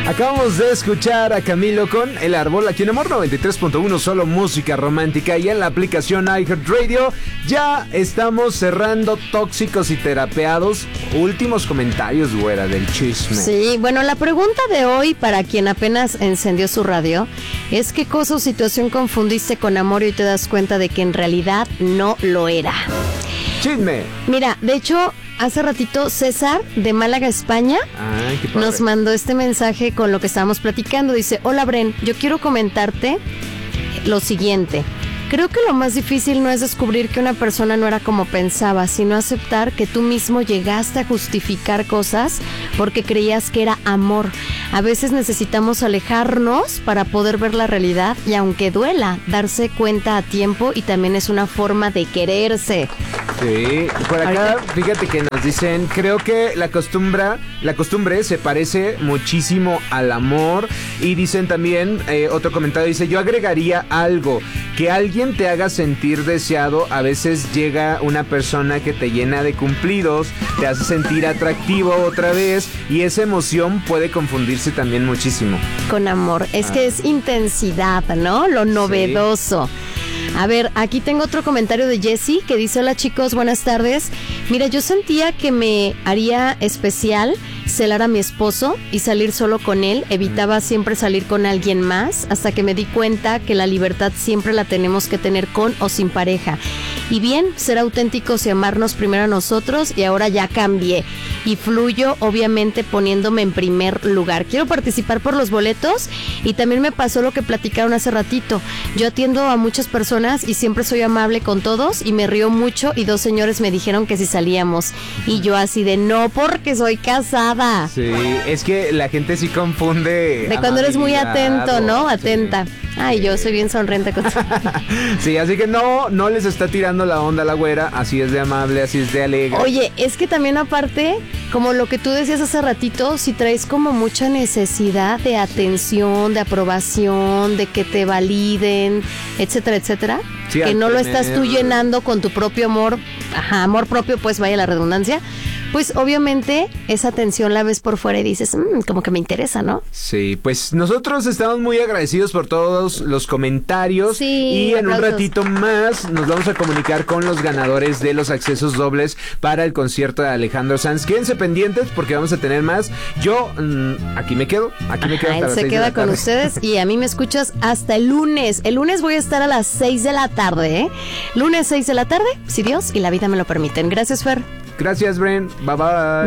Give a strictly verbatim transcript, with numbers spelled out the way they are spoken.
Acabamos de escuchar a Camilo con El Árbol, aquí en Amor noventa y tres punto uno, solo música romántica, y en la aplicación iHeartRadio. Ya estamos cerrando Tóxicos y Terapeados. Últimos comentarios, güera, del chisme. Sí, bueno, la pregunta de hoy para quien apenas encendió su radio es: ¿qué cosa o situación confundiste con amor y te das cuenta de que en realidad no lo era? Chisme. Mira, de hecho, hace ratito César de Málaga, España, Ay, qué padre, nos mandó este mensaje con lo que estábamos platicando. Dice: hola Bren, yo quiero comentarte lo siguiente. Creo que lo más difícil no es descubrir que una persona no era como pensaba, sino aceptar que tú mismo llegaste a justificar cosas porque creías que era amor. A veces necesitamos alejarnos para poder ver la realidad, y aunque duela, darse cuenta a tiempo, y también es una forma de quererse. Sí, por acá, fíjate que nos dicen, creo que la costumbre, la costumbre se parece muchísimo al amor. Y dicen también, eh, otro comentario dice: yo agregaría algo, que alguien te haga sentir deseado. A veces llega una persona que te llena de cumplidos, te hace sentir atractivo otra vez, y esa emoción puede confundirse también muchísimo. Con amor, es ah. que es intensidad, ¿no? Lo novedoso. Sí. A ver, aquí tengo otro comentario de Jessie que dice: hola chicos, buenas tardes. Mira, yo sentía que me haría especial celar a mi esposo y salir solo con él. Evitaba siempre salir con alguien más, hasta que me di cuenta que la libertad siempre la tenemos que tener con o sin pareja. Y bien, ser auténticos y amarnos primero a nosotros, y ahora ya cambié y fluyo, obviamente poniéndome en primer lugar. Quiero participar por los boletos, y también me pasó lo que platicaron hace ratito. Yo atiendo a muchas personas y siempre soy amable con todos y me río mucho, y dos señores me dijeron que si salíamos, y yo así de no, porque soy casada. Sí, es que la gente sí confunde de cuando eres muy atento, ¿no? Atenta. Sí. Ay, yo soy bien sonriente con sí, así que no, no les está tirando la onda a la güera. Así es de amable, así es de alegre. Oye, es que también aparte, como lo que tú decías hace ratito, si traes como mucha necesidad de atención, de aprobación, de que te validen, etcétera, etcétera, sí, que no tener... lo estás tú llenando con tu propio amor, ajá, amor propio, pues vaya la redundancia, pues obviamente esa atención la ves por fuera y dices, mmm, como que me interesa, ¿no? Sí, pues nosotros estamos muy agradecidos por todos los comentarios. Sí, y en aplausos. Un ratito más nos vamos a comunicar con los ganadores de los accesos dobles para el concierto de Alejandro Sanz. Quédense pendientes porque vamos a tener más. Yo mmm, aquí me quedo, aquí me quedo Ajá, hasta las se seis queda de la con tarde. ustedes, y a mí me escuchas hasta el lunes. El lunes voy a estar a las seis de la tarde, ¿eh? Lunes seis de la tarde, si Dios y la vida me lo permiten. Gracias, Fer. Gracias, Bren. Bye bye.